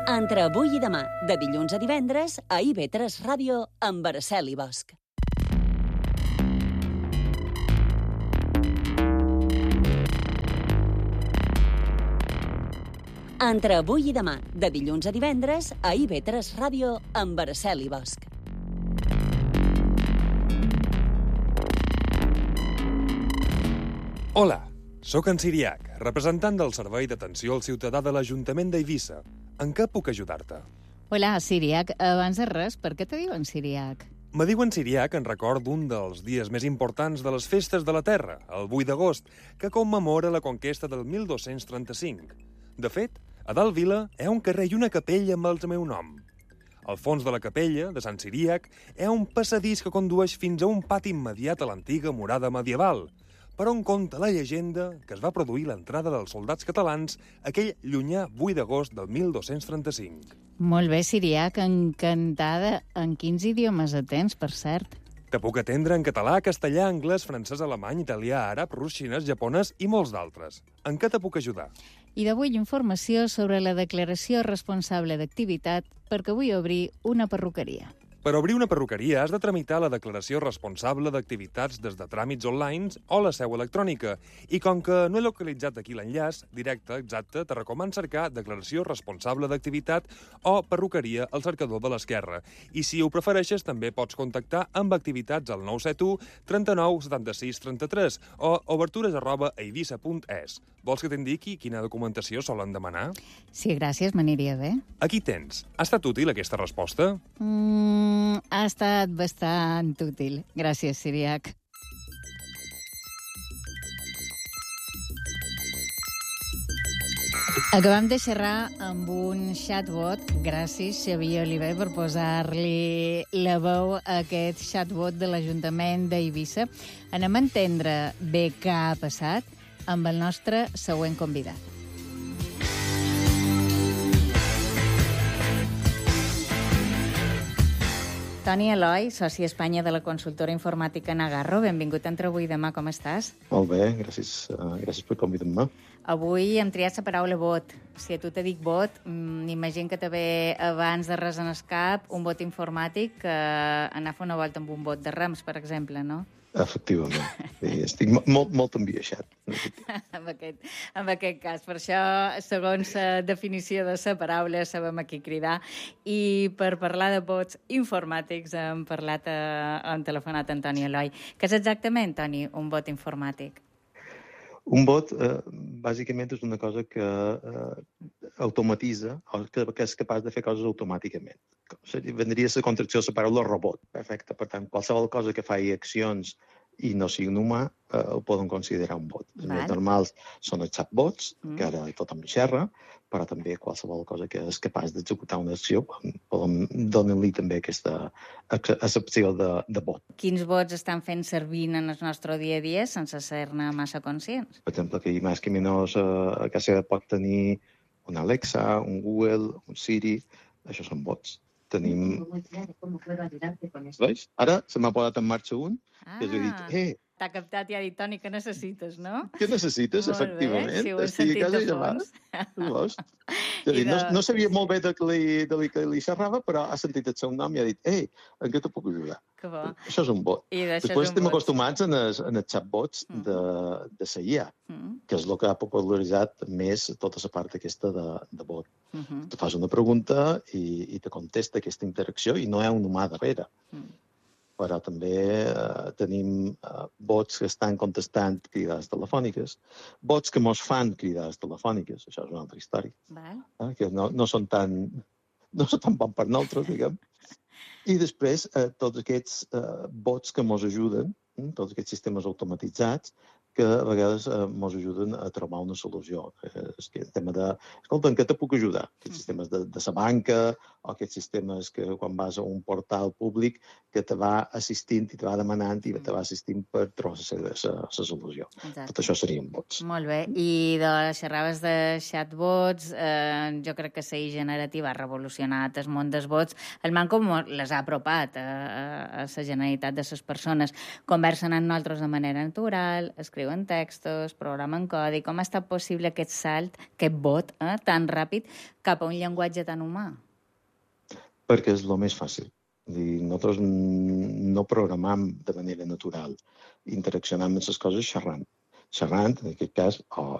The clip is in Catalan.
Entre avui i demà, de dilluns a divendres, a IB3 Ràdio, amb Araceli Bosch. Entre avui i demà, de dilluns a divendres, a IB3 Ràdio, amb Araceli Bosch. Hola, sóc en Siriac, representant del Servei d'Atenció al Ciutadà de l'Ajuntament d'Eivissa. En què puc ajudar-te? Hola, Siriac. Abans de res, per què te diuen Siriac? Me diuen Siriac en record d'un dels dies més importants de les festes de la Terra, el 8 d'agost, que commemora la conquesta del 1235. De fet, a dalt vila hi ha un carrer i una capella amb el meu nom. Al fons de la capella, de Sant Siriac, hi ha un passadís que condueix fins a un pati immediat a l'antiga murada medieval, per on conta la llegenda que es va produir l'entrada dels soldats catalans aquell llunyà 8 d'agost del 1235. Molt bé, Siriac, encantada. En quins idiomes atens, per cert? Te puc atendre en català, castellà, anglès, francès, alemany, italià, àrab, rus, xinès, japonès i molts d'altres. En què te puc ajudar? I d'avui informació sobre la declaració responsable d'activitat perquè vull obrir una perruqueria. Per obrir una perruqueria has de tramitar la declaració responsable d'activitats des de tràmits online o la seu electrònica. I com que no he localitzat aquí l'enllaç directe exacte, te recomano cercar declaració responsable d'activitat o perruqueria al cercador de l'esquerra. I si ho prefereixes, també pots contactar amb activitats al 971 39 76 33 o obertures@eivissa.es. Vols que t'indiqui quina documentació solen demanar? Sí, gràcies, m'aniria bé. Aquí tens. Ha estat útil aquesta resposta? Ha estat bastant útil. Gràcies, Siriac. Acabam de xerrar amb un chatbot. Gràcies, Xavier Oliver, per posar-li la veu a aquest chatbot de l'Ajuntament d'Eivissa. Anem a entendre bé què ha passat amb el nostre següent convidat. Toni Eloi, soci a Espanya de la consultora informàtica Nagarro. Benvingut a Entre avui i demà, com estàs? Molt bé, gràcies per convidar-me. Avui hem triat la paraula vot. Si a tu te dic vot, m'imagino que te ve abans de res en el cap un vot informàtic que anar a fer una volta amb un vot de rams, per exemple, no? Efectivament. Estic molt enviaixat. En aquest cas. Per això, segons la definició de la paraula, sabem a qui cridar. I per parlar de vots informàtics hem telefonat Antoni Eloi. Què és exactament, Toni, un vot informàtic? Un vot, bàsicament, és una cosa que automatitza, o que és capaç de fer coses automàticament. Vendria la contracció de la paraula robot. Perfecte. Per tant, qualsevol cosa que faci accions i no sigui un humà, ho poden considerar un vot. Els més normals són els chatbots, que ara tothom xerra, però també qualsevol cosa que és capaç d'executar una acció, podem donar-li també aquesta accepció de vot. Quins vots estan fent servir en el nostre dia a dia sense ser-ne massa conscients? Per exemple, que més que menys a casa pot tenir un Alexa, un Google, un Siri, això són vots. Tenim... Veus? Ara se m'ha posat en marxa un, que jo he dit, t'ha captat i ha dit, Toni, què necessites, no? Què necessites, efectivament? Molt bé, si ho has sentit de fons. No sabia molt bé de què li xerrava, però ha sentit el seu nom i ha dit, en què te puc ajudar? Que bo. Això és un vot. Després estem acostumats en els chatbots de la IA, que és el que ha popularitzat més tota la part aquesta de vot. Tu fas una pregunta i te contesta aquesta interacció i no hi ha un humà darrere. Però també tenim bots que estan contestant cridades telefòniques, bots que mos fan cridades telefòniques, això és una altra història, que no són tan bons per nosaltres, diguem. I després, tots aquests bots que mos ajuden, tots aquests sistemes automatitzats, que a vegades ens ajuden a trobar una solució. És que el tema de, escolta, en què te puc ajudar? Aquests sistemes de la banca o aquests sistemes que quan vas a un portal públic que te va assistint i te va demanant i te va assistint per trobar la solució. Tot això serien bots. Molt bé. I de les xerraves de chatbots, jo crec que la generativa ha revolucionat el món dels bots. El manco les ha apropat a la generalitat de les persones. Conversen amb nosaltres de manera natural, escriuen escriuen textos, programen codi. Com ha estat possible aquest salt, aquest bot tan ràpid, cap a un llenguatge tan humà? Perquè és el més fàcil. Nosaltres no programam de manera natural. Interaccionam amb les coses xerrant. Xerrant, en aquest cas, o